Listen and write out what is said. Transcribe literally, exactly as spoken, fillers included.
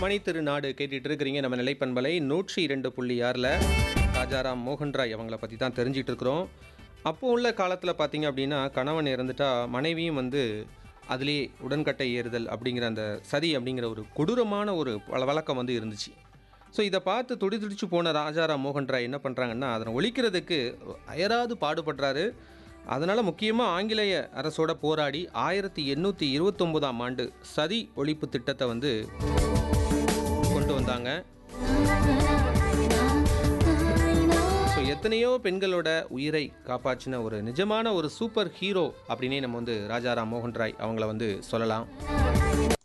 மணி திருநாடு கேட்டுட்டு இருக்கிறீங்க. நம்ம நிலைப்பண்பலை நூற்றி இரண்டு புள்ளி ஆறில் ராஜாராம் மோகன் ராய் அவங்கள பற்றி தான் தெரிஞ்சிட்டு இருக்கிறோம். அப்போ உள்ள காலத்தில் பார்த்தீங்க அப்படின்னா கணவன் இறந்துட்டா மனைவியும் வந்து அதிலேயே உடன்கட்டை ஏறுதல் அப்படிங்கிற அந்த சதி அப்படிங்கிற ஒரு கொடூரமான ஒரு வழ- வழக்கம் வந்து இருந்துச்சு. ஸோ இதை பார்த்து துடி துடிச்சு போன ராஜாராம் மோகன் ராய் என்ன பண்ணுறாங்கன்னா அதனை ஒழிக்கிறதுக்கு அயராது பாடுபடுறாரு. அதனால் முக்கியமாக ஆங்கிலேய அரசோட போராடி ஆயிரத்தி எண்ணூற்றி இருபத்தொம்போதாம் ஆண்டு சதி ஒழிப்பு திட்டத்தை வந்து கொண்டு வந்தாங்க. ஸோ எத்தனையோ பெண்களோட உயிரை காப்பாற்றின ஒரு நிஜமான ஒரு சூப்பர் ஹீரோ அப்படின்னே நம்ம வந்து ராஜாராம் மோகன் ராய் அவங்கள வந்து சொல்லலாம்.